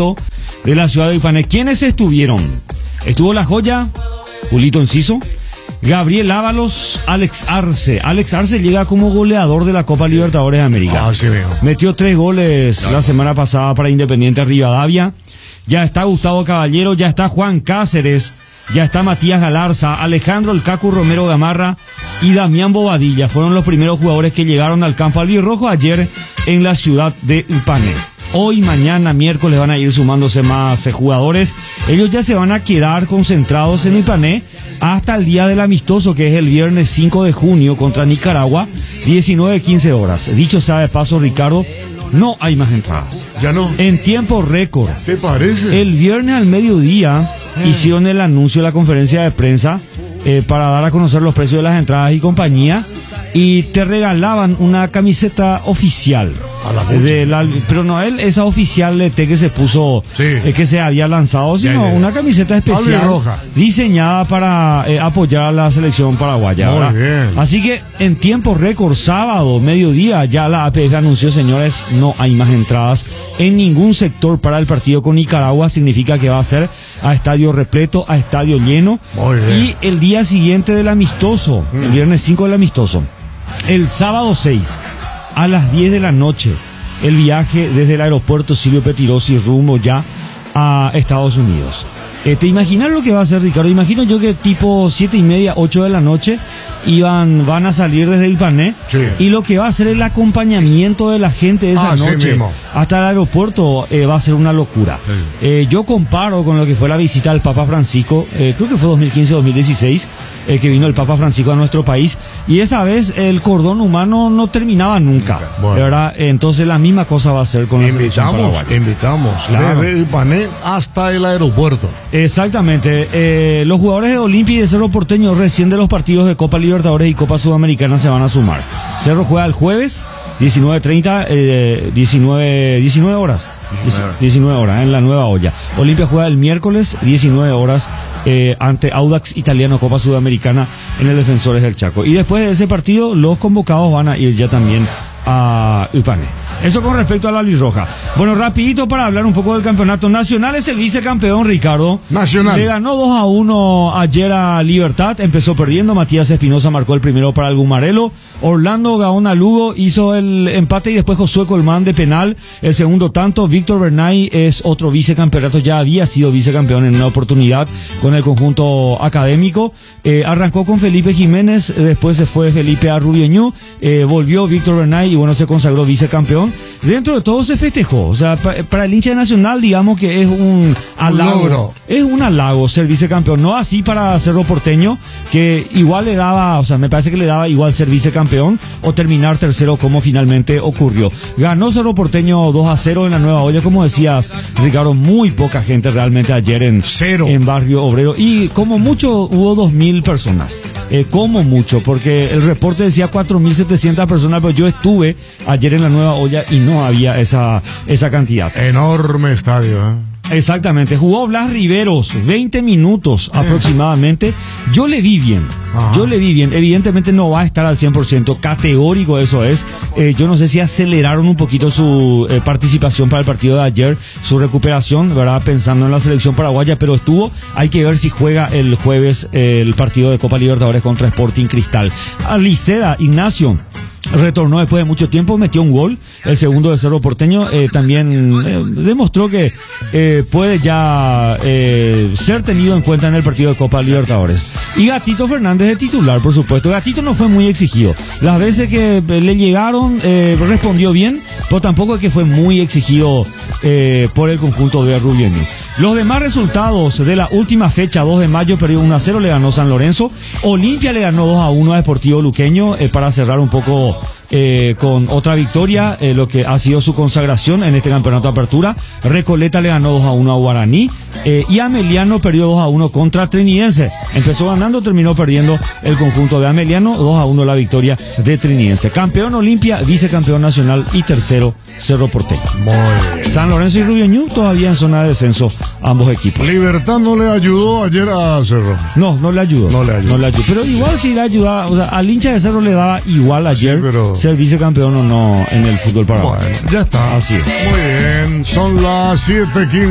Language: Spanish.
bonito de la ciudad de Ipané. ¿Quiénes estuvieron? Estuvo La Joya, Julito Enciso, Gabriel Ábalos, Alex Arce. Alex Arce llega como goleador de la Copa Libertadores de América. Ah, sí, veo. Metió 3 goles la semana pasada para Independiente Rivadavia. Ya está Gustavo Caballero, ya está Juan Cáceres, ya está Matías Galarza, Alejandro El Cacu Romero Gamarra y Damián Bobadilla. Fueron los primeros jugadores que llegaron al campo albirrojo ayer en la ciudad de Ipané. Hoy, mañana, miércoles van a ir sumándose más jugadores. Ellos ya se van a quedar concentrados en Ipané hasta el día del amistoso, que es el viernes 5 de junio contra Nicaragua, 19:15 horas. Dicho sea de paso, Ricardo, no hay más entradas. Ya no. En tiempo récord. ¿Te parece? El viernes al mediodía hicieron el anuncio de la conferencia de prensa para dar a conocer los precios de las entradas y compañía, y te regalaban una camiseta oficial. Pero no esa oficial que se puso, sí, que se había lanzado, sino una camiseta especial diseñada para apoyar a la selección paraguaya. Muy bien. Así que en tiempo récord, sábado, mediodía, ya la APF anunció, señores, no hay más entradas en ningún sector para el partido con Nicaragua. Significa que va a ser a estadio repleto, a estadio lleno. Muy bien. Y el día siguiente del amistoso, el viernes 5 del amistoso, el sábado 6 a las 10 de la noche, el viaje desde el aeropuerto Silvio Pettirossi rumbo ya a Estados Unidos. ¿Te imaginas lo que va a hacer, Ricardo? Imagino yo que tipo 7:30, 8 de la noche van a salir desde Ipané, sí, y lo que va a ser el acompañamiento de la gente de esa noche hasta el aeropuerto va a ser una locura. Sí. Yo comparo con lo que fue la visita del Papa Francisco, creo que fue 2015-2016, que vino el Papa Francisco a nuestro país, y esa vez el cordón humano no terminaba nunca. Bueno. ¿Verdad? Entonces la misma cosa va a ser con la selección paraguaya. Invitamos, claro, desde Ipané hasta el aeropuerto. Exactamente. Los jugadores de Olimpia y de Cerro Porteño recién de los partidos de Copa Libertadores y Copa Sudamericana se van a sumar. Cerro juega el jueves 19:30, 19 horas. 19 horas en la Nueva Olla. Olimpia juega el miércoles 19 horas ante Audax Italiano, Copa Sudamericana, en el Defensores del Chaco. Y después de ese partido los convocados van a ir ya también a Ipané. Eso con respecto a la albirroja. Bueno, rapidito para hablar un poco del campeonato nacional. Es el vicecampeón, Ricardo. Nacional. Le ganó 2-1 ayer a Libertad. Empezó perdiendo. Matías Espinosa marcó el primero para el Gumarelo. Orlando Gaona Lugo hizo el empate, y después Josué Colmán de penal el segundo tanto. Víctor Bernay es otro vicecampeonato. Ya había sido vicecampeón en una oportunidad con el conjunto académico. Arrancó con Felipe Jiménez. Después se fue Felipe a Rubioñú. Volvió Víctor Bernay y bueno, se consagró vicecampeón. Dentro de todo se festejó. O sea, para el hincha de Nacional, digamos que es un halago. Es un halago ser vicecampeón. No así para Cerro Porteño, que igual le daba, o sea, me parece que le daba igual ser vicecampeón o terminar tercero, como finalmente ocurrió. Ganó Cerro Porteño 2-0 en la Nueva Olla, como decías, Ricardo, muy poca gente realmente ayer en Barrio Obrero, y como mucho hubo 2.000 personas. Como mucho, porque el reporte decía 4.700 personas, pero yo estuve ayer en la Nueva Olla y no había esa cantidad. Enorme estadio, ¿eh? Exactamente, jugó Blas Riveros 20 minutos aproximadamente. Yo le vi bien. Evidentemente no va a estar al 100%, categórico eso es. Yo no sé si aceleraron un poquito su participación para el partido de ayer, su recuperación, ¿verdad? Pensando en la selección paraguaya, pero estuvo. Hay que ver si juega el jueves el partido de Copa Libertadores contra Sporting Cristal. Aliceda Ignacio retornó después de mucho tiempo, metió un gol, el segundo de Cerro Porteño. También demostró que puede ya ser tenido en cuenta en el partido de Copa Libertadores. Y Gatito Fernández de titular, por supuesto. Gatito no fue muy exigido. Las veces que le llegaron respondió bien, pero tampoco es que fue muy exigido por el conjunto de Rubieño. Los demás resultados de la última fecha, 2 de mayo, perdió 1-0, le ganó San Lorenzo. Olimpia le ganó 2-1 a Deportivo Luqueño, para cerrar un poco con otra victoria, lo que ha sido su consagración en este campeonato de apertura. Recoleta le ganó 2-1 a Guaraní, y Ameliano perdió 2-1 contra Trinidense. Empezó ganando, terminó perdiendo el conjunto de Ameliano, 2-1 la victoria de Trinidense. Campeón Olimpia, vicecampeón nacional y tercero Cerro Porteño. Muy bien. San Lorenzo y Rubioñú todavía en zona de descenso, ambos equipos. Libertad no le ayudó ayer a Cerro. No le ayudó. Pero igual si le ayudaba, o sea, al hincha de Cerro le daba igual ayer, sí, ser vicecampeón o no en el fútbol paraguayo. Bueno, ya está. Así es. Muy bien, son las 7:15.